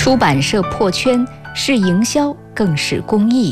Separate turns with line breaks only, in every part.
出版社破圈，是营销更是公益。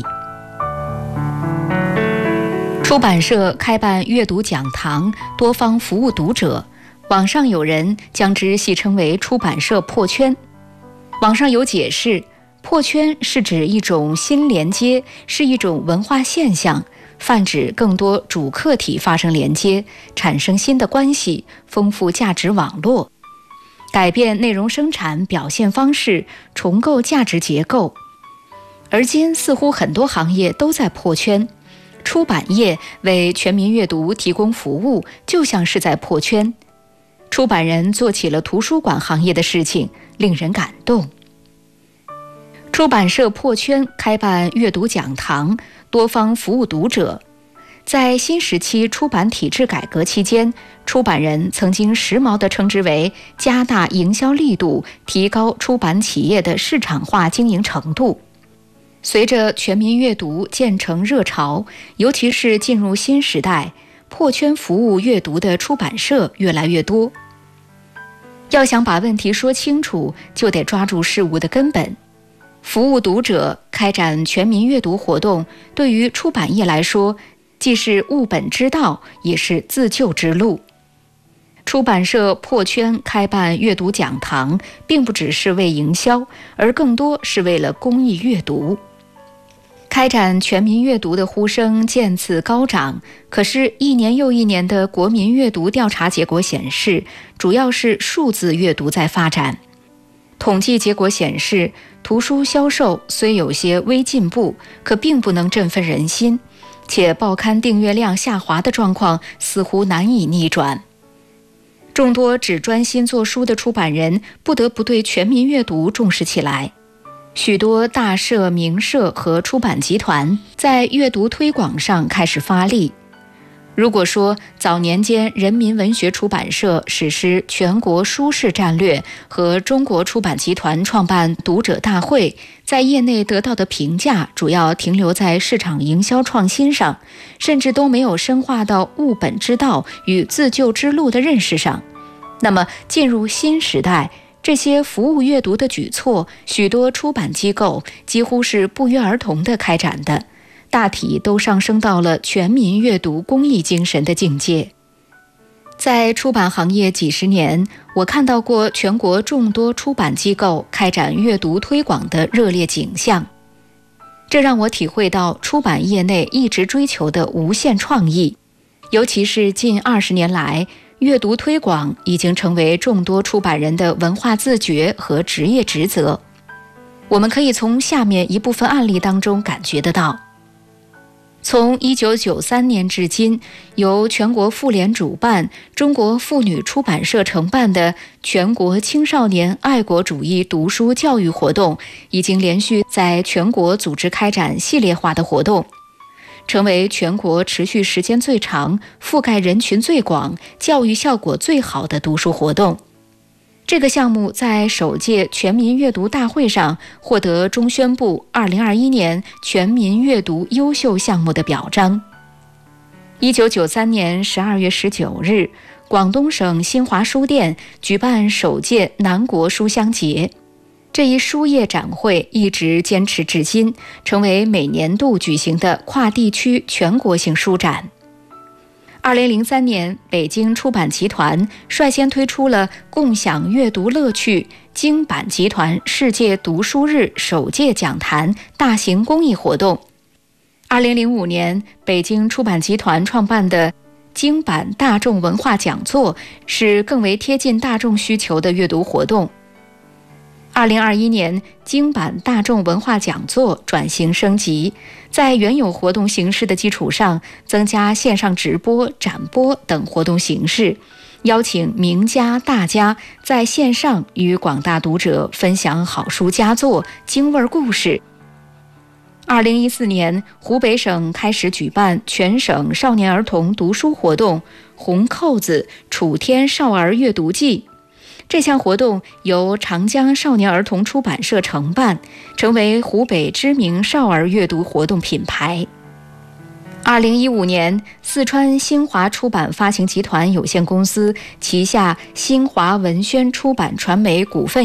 出版社开办阅读讲堂，多方服务读者。网上有人将之戏称为出版社破圈。网上有解释，破圈是指一种新连接，是一种文化现象，泛指更多主客体发生连接，产生新的关系，丰富价值网络，改变内容生产表现方式，重构价值结构。而今似乎很多行业都在破圈，出版业为全民阅读提供服务，就像是在破圈。出版人做起了图书馆行业的事情，令人感动。出版社破圈，开办阅读讲堂，多方服务读者。在新时期出版体制改革期间，出版人曾经时髦地称之为加大营销力度，提高出版企业的市场化经营程度。随着全民阅读渐成热潮，尤其是进入新时代，破圈服务阅读的出版社越来越多。要想把问题说清楚，就得抓住事物的根本。服务读者，开展全民阅读活动，对于出版业来说，既是务本之道，也是自救之路。出版社破圈开办阅读讲堂，并不只是为营销，而更多是为了公益阅读。开展全民阅读的呼声渐次高涨，可是一年又一年的国民阅读调查结果显示，主要是数字阅读在发展。统计结果显示，图书销售虽有些微进步，可并不能振奋人心，且报刊订阅量下滑的状况似乎难以逆转。众多只专心做书的出版人不得不对全民阅读重视起来。许多大社、名社和出版集团在阅读推广上开始发力。如果说早年间人民文学出版社实施全国书市战略和中国出版集团创办读者大会，在业内得到的评价主要停留在市场营销创新上，甚至都没有深化到务本之道与自救之路的认识上，那么进入新时代，这些服务阅读的举措，许多出版机构几乎是不约而同地开展的，大体都上升到了全民阅读公益精神的境界。在出版行业几十年，我看到过全国众多出版机构开展阅读推广的热烈景象，这让我体会到出版业内一直追求的无限创意。尤其是近20年来，阅读推广已经成为众多出版人的文化自觉和职业职责。我们可以从下面一部分案例当中感觉得到。从1993年至今，由全国妇联主办、中国妇女出版社承办的全国青少年爱国主义读书教育活动，已经连续在全国组织开展系列化的活动，成为全国持续时间最长、覆盖人群最广、教育效果最好的读书活动。这个项目在首届全民阅读大会上获得中宣部2021年全民阅读优秀项目的表彰。1993年12月19日，广东省新华书店举办首届南国书香节。这一书业展会一直坚持至今，成为每年度举行的跨地区全国性书展。2003年，北京出版集团率先推出了共享阅读乐趣京版集团世界读书日首届讲坛大型公益活动。2005年，北京出版集团创办的京版大众文化讲座是更为贴近大众需求的阅读活动。2021年，京版大众文化讲座转型升级，在原有活动形式的基础上，增加线上直播、展播等活动形式，邀请名家大家在线上与广大读者分享好书佳作、京味故事。2014年，湖北省开始举办全省少年儿童读书活动“红扣子楚天少儿阅读季”。这项活动由长江少年儿童出版社承办，成为湖北知名少儿阅读活动品牌。2015年，四川新华出版发行集团有限公司旗下新华文宣出版传媒股份